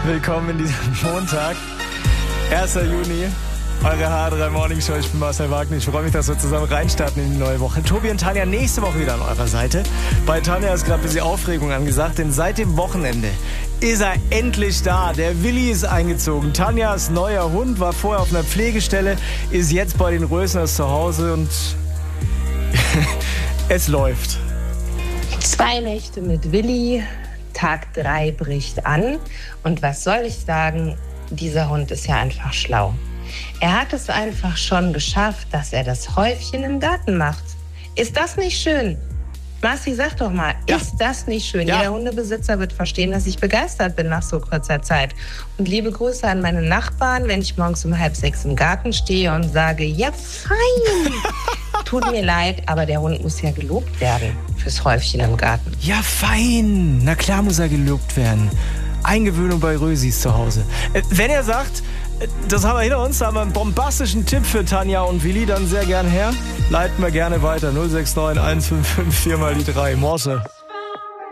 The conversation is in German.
Willkommen in diesem Montag, 1. Juni, eure H3 Morning Show. Ich bin Marcel Wagner. Ich freue mich, dass wir zusammen reinstarten in die neue Woche. Tobi und Tanja nächste Woche wieder an eurer Seite. Bei Tanja ist gerade ein bisschen Aufregung angesagt, denn seit dem Wochenende ist er endlich da. Der Willi ist eingezogen. Tanjas neuer Hund war vorher auf einer Pflegestelle, ist jetzt bei den Rösners zu Hause und es läuft. 2 Nächte mit Willi, Tag 3 bricht an. Und was soll ich sagen, dieser Hund ist ja einfach schlau. Er hat es einfach schon geschafft, dass er das Häufchen im Garten macht. Ist das nicht schön? Marci, sag doch mal, Ja. Ist das nicht schön? Ja. Jeder Hundebesitzer wird verstehen, dass ich begeistert bin nach so kurzer Zeit. Und liebe Grüße an meine Nachbarn, wenn ich morgens um 5:30 im Garten stehe und sage, ja fein. Tut mir leid, aber der Hund muss ja gelobt werden fürs Häufchen im Garten. Ja, fein. Na klar muss er gelobt werden. Eingewöhnung bei Rösis zu Hause. Wenn ihr sagt, das haben wir hinter uns, da haben wir einen bombastischen Tipp für Tanja und Willi, dann sehr gern her. Leiten wir gerne weiter. 069 155 4 mal die 3. Morse.